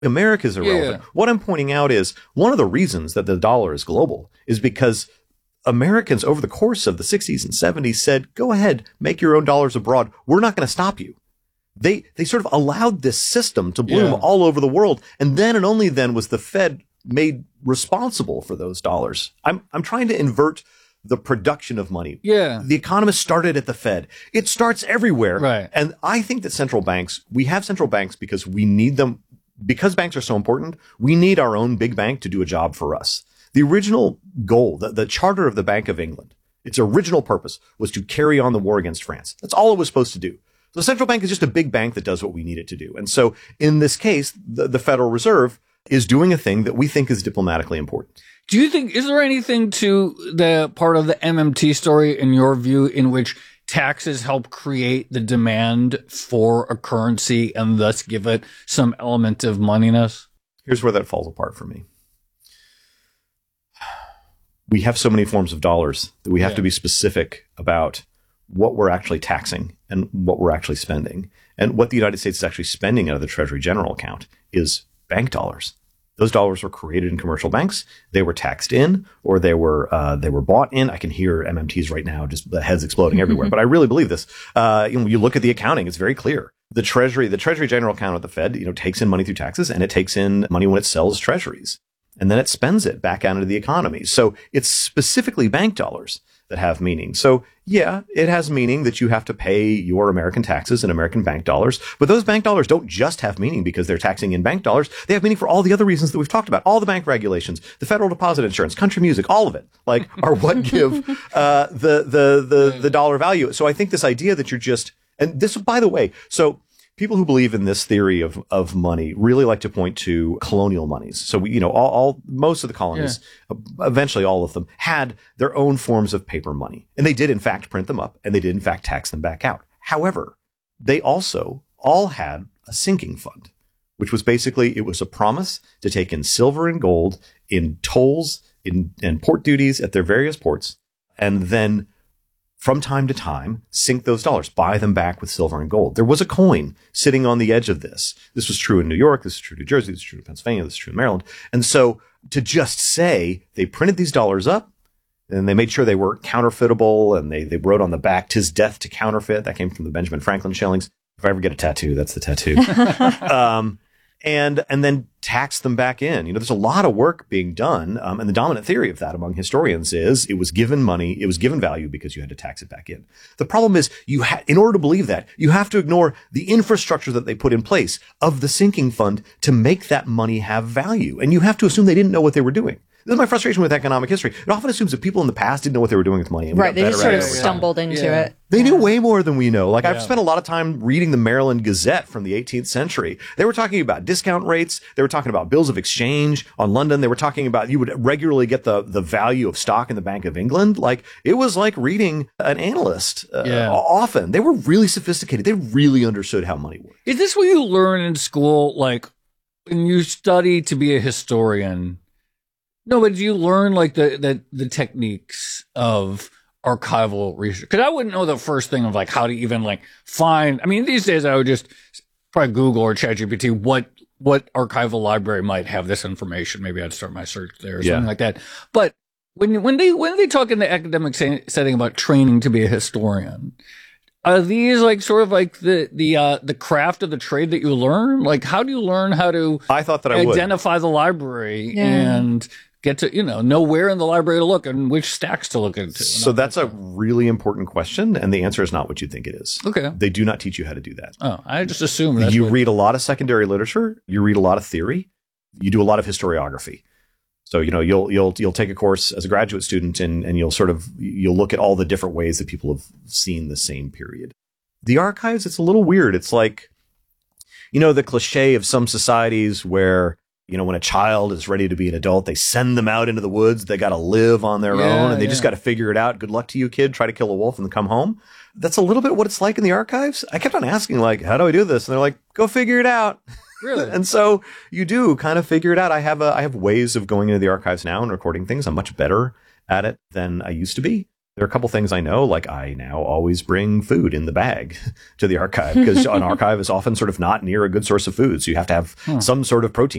America is irrelevant. Yeah. What I'm pointing out is one of the reasons that the dollar is global is because Americans over the course of the 60s and 70s said, go ahead, make your own dollars abroad. We're not going to stop you. They sort of allowed this system to bloom all over the world. And then and only then was the Fed made responsible for those dollars. I'm trying to invert the production of money. Yeah. The economists started at the Fed. It starts everywhere. Right. And I think that we have central banks because we need them. Because banks are so important, we need our own big bank to do a job for us. The original goal, the charter of the Bank of England, its original purpose was to carry on the war against France. That's all it was supposed to do. The central bank is just a big bank that does what we need it to do. And so in this case, the Federal Reserve is doing a thing that we think is diplomatically important. Do you think, is there anything to the part of the MMT story, in your view, in which taxes help create the demand for a currency and thus give it some element of moneyness? Here's where that falls apart for me. We have so many forms of dollars that we have to be specific about what we're actually taxing and what we're actually spending. And what the United States is actually spending out of the Treasury General account is bank dollars. Those dollars were created in commercial banks. They were taxed in, or they were bought in. I can hear MMTs right now, just the heads exploding everywhere. But I really believe this. You look at the accounting; it's very clear. The Treasury General account at the Fed, takes in money through taxes, and it takes in money when it sells treasuries, and then it spends it back out into the economy. So it's specifically bank dollars that have meaning. So yeah, it has meaning that you have to pay your American taxes in American bank dollars, but those bank dollars don't just have meaning because they're taxing in bank dollars. They have meaning for all the other reasons that we've talked about. All the bank regulations, the federal deposit insurance, country music, all of it, are what give the dollar value. So I think this idea that you're just, and this, by the way, so people who believe in this theory of money really like to point to colonial monies. So most of the colonies, eventually all of them, had their own forms of paper money, and they did in fact print them up, and they did in fact tax them back out. However, they also all had a sinking fund, which was basically, it was a promise to take in silver and gold in tolls and port duties at their various ports, and then from time to time, sink those dollars, buy them back with silver and gold. There was a coin sitting on the edge of this. This was true in New York. This is true in New Jersey. This is true in Pennsylvania. This is true in Maryland. And so to just say they printed these dollars up and they made sure they were counterfeitable, and they wrote on the back, "'Tis death to counterfeit." That came from the Benjamin Franklin shillings. If I ever get a tattoo, that's the tattoo. And then tax them back in. There's a lot of work being done. And the dominant theory of that among historians is it was given money, it was given value because you had to tax it back in. The problem is in order to believe that, you have to ignore the infrastructure that they put in place of the sinking fund to make that money have value. And you have to assume they didn't know what they were doing. This is my frustration with economic history. It often assumes that people in the past didn't know what they were doing with money. And right. They just sort of stumbled into it. They knew way more than we know. I've spent a lot of time reading the Maryland Gazette from the 18th century. They were talking about discount rates. They were talking about bills of exchange on London. They were talking about you would regularly get the value of stock in the Bank of England. It was like reading an analyst often. They were really sophisticated. They really understood how money worked. Is this what you learn in school? When you study to be a historian? No, but do you learn the techniques of archival research? Because I wouldn't know the first thing of how to even find. I mean, these days I would just probably Google or ChatGPT what archival library might have this information. Maybe I'd start my search there or something like that. But when they talk in the academic setting about training to be a historian, are these the craft of the trade that you learn? How do you learn how to? I thought that I would identify the library and get to, know where in the library to look and which stacks to look into. So that's a really important question, and the answer is not what you think it is. Okay. They do not teach you how to do that. Oh, I just assume that's you read a lot of secondary literature, you read a lot of theory, you do a lot of historiography. So, you'll take a course as a graduate student and you'll look at all the different ways that people have seen the same period. The archives, it's a little weird. It's the cliche of some societies where, when a child is ready to be an adult, they send them out into the woods. They got to live on their own, and they just got to figure it out. Good luck to you, kid. Try to kill a wolf and then come home. That's a little bit what it's like in the archives. I kept on asking, how do I do this? And they're like, go figure it out. Really? And so you do kind of figure it out. I have ways of going into the archives now and recording things. I'm much better at it than I used to be. There are a couple things I know, like I now always bring food in the bag to the archive because an archive is often sort of not near a good source of food. So you have to have some sort of protein